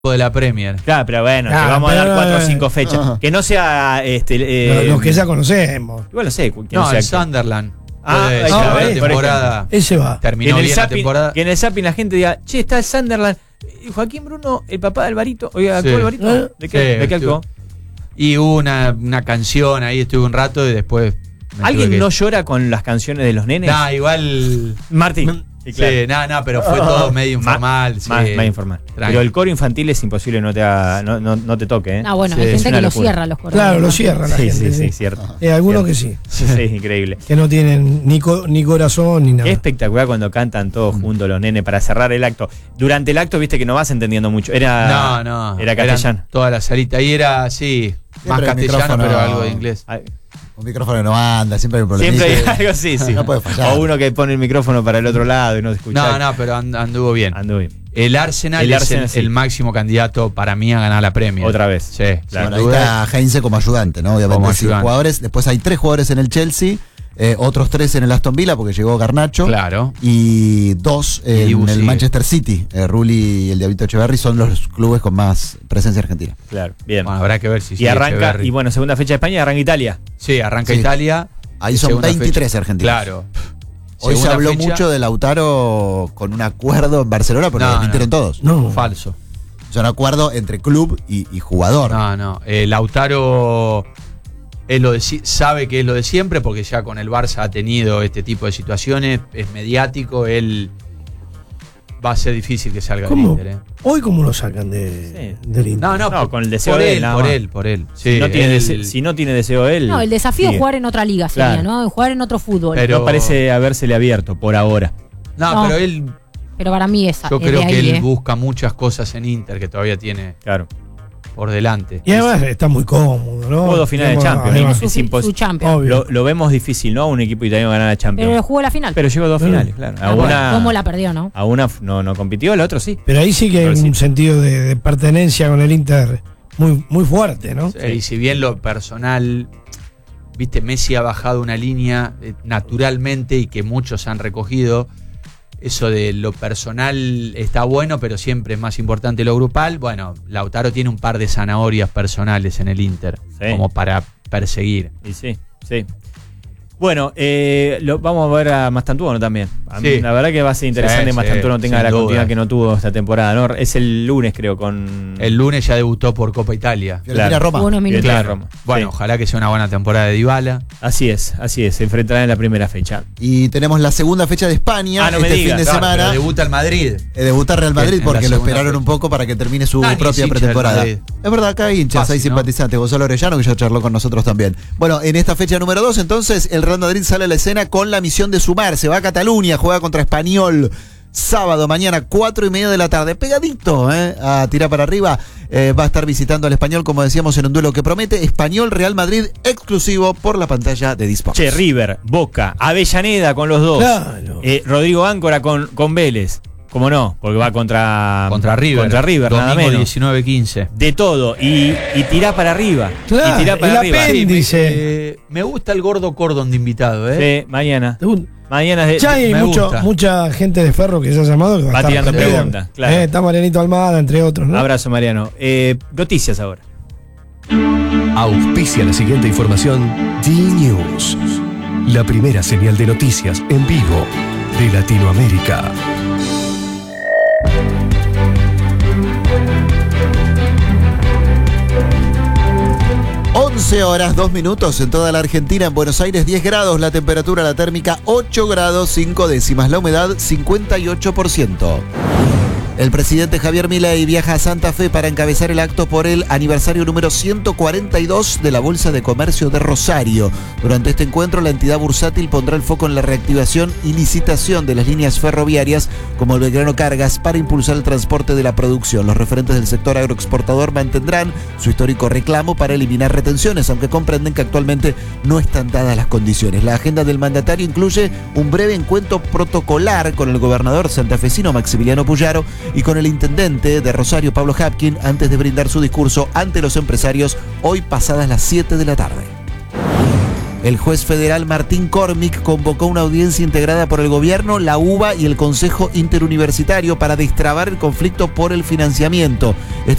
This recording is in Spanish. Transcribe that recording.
de la Premier. Claro, pero bueno, te vamos a dar 4 o 5 fechas. Que no sea los que ya conocemos. Igual no sé. No, el Sunderland. La temporada. Ese va. Terminó bien la temporada. Que en el Zapping la gente diga, che, está el Sunderland. Y Joaquín Bruno, el papá de Alvarito. Oiga, ¿actuó Alvarito? ¿De qué actuó? Y hubo una canción ahí, estuve un rato y después. ¿Alguien no llora con las canciones de los nenes? Nah, igual. Martín. Sí, claro. Pero fue todo medio informal. Más informal. Tranquilo. Pero el coro infantil es imposible no te toque, ¿eh? Ah, bueno, hay gente que lo cierra los coros. Claro, lo cierra la gente. Sí, cierto. Algunos que sí. Sí, increíble. Que no tienen ni corazón ni nada. Es espectacular cuando cantan todos juntos los nenes para cerrar el acto. Durante el acto, viste que no vas entendiendo mucho. Era castellano. Toda la salita. Ahí era, más castellano, pero algo de inglés. Un micrófono no anda, siempre hay un problema. Siempre hay algo así, sí. No puede fallar. O uno que pone el micrófono para el otro lado y no se escucha. No, pero anduvo bien. El Arsenal es el máximo candidato para mí a ganar la Premier. Otra vez. Sí, claro. Bueno, ahí está Heinze como ayudante, ¿no? Obviamente, como ayudante. Jugadores. Después hay 3 jugadores en el Chelsea. Otros 3 en el Aston Villa porque llegó Garnacho. Claro. Y 2 en el Manchester City. Rulli y el Diablito Echeverri son los clubes con más presencia argentina. Claro, bien. Bueno, habrá que ver si y arranca, Echeverri. Y bueno, segunda fecha de España, arranca Italia. Sí, arranca Italia. Ahí son 23 argentinos. Claro. Hoy se habló mucho de Lautaro con un acuerdo en Barcelona, pero lo desmintieron todos. No, falso. Es un acuerdo entre club y jugador. No. Lautaro sabe que es lo de siempre, porque ya con el Barça ha tenido este tipo de situaciones, es mediático, él va a ser difícil que salga del Inter. Hoy cómo lo sacan del Inter. No, con el deseo por de él, por él. Sí, si no tiene deseo él. No, el desafío es jugar en otra liga, sería, claro. ¿no? Jugar en otro fútbol. Pero no parece habérsele abierto por ahora. No, pero él. Pero para mí esa. Yo creo que él busca muchas cosas en Inter que todavía tiene. Claro. Por delante. Y además está muy cómodo, ¿no? Jugó 2 finales de Champions. Es imposible. Lo vemos difícil, ¿no? Un equipo italiano ganar la Champions. Pero jugó la final. Pero llegó 2 finales, claro. ¿Cómo la perdió, no? A una no compitió, la otra sí. Pero ahí sí que hay un sentido de pertenencia con el Inter muy, muy fuerte, ¿no? Sí. Y si bien lo personal, viste, Messi ha bajado una línea naturalmente y que muchos han recogido. Eso de lo personal está bueno, pero siempre es más importante lo grupal. Bueno, Lautaro tiene un par de zanahorias personales en el Inter, como para perseguir. Y sí. Bueno, vamos a ver a Mastantuono también. La verdad que va a ser interesante que Mastantuono tenga la continuidad que no tuvo esta temporada, ¿no? Es el lunes, creo, El lunes ya debutó por Copa Italia. Roma. Roma. Bueno, ojalá que sea una buena temporada de Dybala. Así es. Se enfrentarán en la primera fecha. Y tenemos la segunda fecha de España fin de semana. Debuta el Madrid. Debuta Real Madrid porque lo esperaron un poco para que termine su propia pretemporada. Es verdad, acá hay hinchas, hay simpatizantes. Gonzalo Orellano, que ya charló con nosotros también. Bueno, en esta fecha número 2, entonces, el Real Madrid sale a la escena con la misión de sumar. Se va a Cataluña, juega contra Español. Sábado, mañana, 4:30 de la tarde. Pegadito, a tirar para arriba. Va a estar visitando al Español, como decíamos, en un duelo que promete. Español Real Madrid, exclusivo por la pantalla de Disport. River, Boca, Avellaneda con los dos. Claro. Rodrigo Áncora con Vélez. ¿Cómo no? Porque va contra River. Contra River, nada menos. 19-15. De todo. Y tirá para arriba. Claro, y tirá para arriba. Apéndice. Me gusta el gordo Cordon de invitado, Sí, mañana. Mañana es ya hay mucha gente de Ferro que se ha llamado que va tirando preguntas. Claro. Está Marianito Almada, entre otros, ¿no? Abrazo, Mariano. Noticias ahora. Auspicia la siguiente información D-News, la primera señal de noticias en vivo de Latinoamérica. 11 horas 2 minutos en toda la Argentina. En Buenos Aires 10 grados, la temperatura, la térmica 8 grados 5 décimas, la humedad 58%. El presidente Javier Milei viaja a Santa Fe para encabezar el acto por el aniversario número 142 de la Bolsa de Comercio de Rosario. Durante este encuentro, la entidad bursátil pondrá el foco en la reactivación y licitación de las líneas ferroviarias como el Belgrano Cargas para impulsar el transporte de la producción. Los referentes del sector agroexportador mantendrán su histórico reclamo para eliminar retenciones, aunque comprenden que actualmente no están dadas las condiciones. La agenda del mandatario incluye un breve encuentro protocolar con el gobernador santafesino Maximiliano Puyaro y con el intendente de Rosario, Pablo Hapkin, antes de brindar su discurso ante los empresarios hoy pasadas las 7 de la tarde. El juez federal Martín Cormick convocó una audiencia integrada por el gobierno, la UBA y el Consejo Interuniversitario para destrabar el conflicto por el financiamiento.